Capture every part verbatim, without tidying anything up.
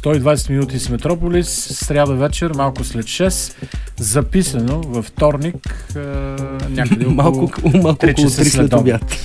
сто и двадесет минути с Метрополис, сряда вечер, малко след шест, записано във вторник, а, някъде около малко, малко три часа след обяд.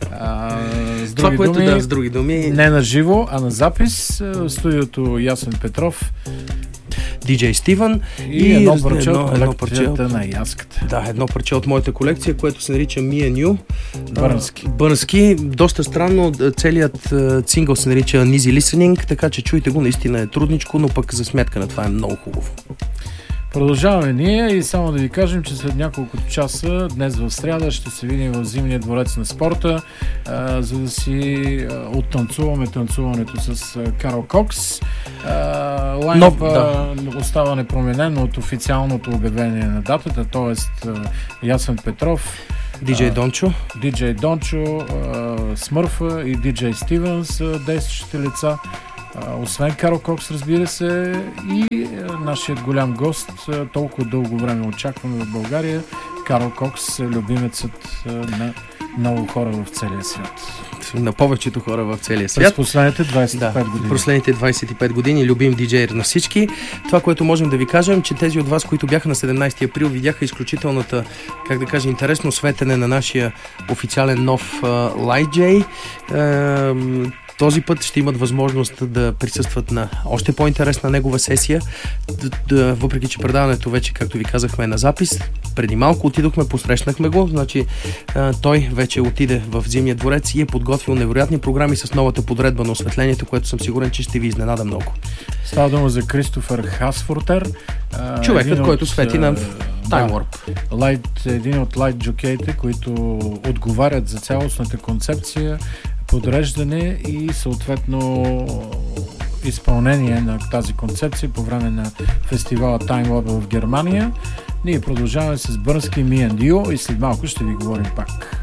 С това, което думи, да, с други думи... Не на живо, а на запис, в студиото Ясен Петров, диджей Стивън и, и едно парче от колекцията на Яската. Да, едно парче от моята колекция, което се нарича Me and You. Бърнски. Бърнски. Доста странно, целият цингъл се нарича Uneasy Listening, така че чуйте го, наистина е трудничко, но пък за сметка на това е много хубаво. Продължаваме ние и само да ви кажем, че след няколко часа, днес в сряда, ще се видим в Зимния дворец на спорта, а, за да си а, оттанцуваме танцуването с а, Карл Кокс. Лайнъпа да. остава непроменен от официалното обявение на датата, т.е. Ясен Петров, диджей Дончо, диджей Дончо, Смърфа и диджей Стивън са действащите лица. Uh, освен Карл Кокс, разбира се, и uh, нашият голям гост, uh, толкова дълго време очакваме в България. Карл Кокс е любимецът uh, на много хора в целия свят. На повечето хора в целия свят. През последните двадесет и пет да, години. Последните двадесет и пет години любим диджей на всички. Това, което можем да ви кажем, че тези от вас, които бяха на седемнадесети април, видяха изключителната, как да кажа, интересно светене на нашия официален нов Light J. Uh, Този път ще имат възможност да присъстват на още по-интересна негова сесия, д- д- въпреки че предаването вече, както ви казахме, е на запис. Преди малко отидохме, посрещнахме го, значи а, той вече отиде в Зимния дворец и е подготвил невероятни програми с новата подредба на осветлението, което съм сигурен, че ще ви изненада много. Става дума за Кристофър Хасфортер. Човекът, от, който свети на Time Warp. Да, лайт, един от лайт джокеите, които отговарят за цялостната концепция, подреждане и съответно изпълнение на тази концепция по време на фестивала Time Warp в Германия. Ние продължаваме с Бърнски Me and You и след малко ще ви говорим пак.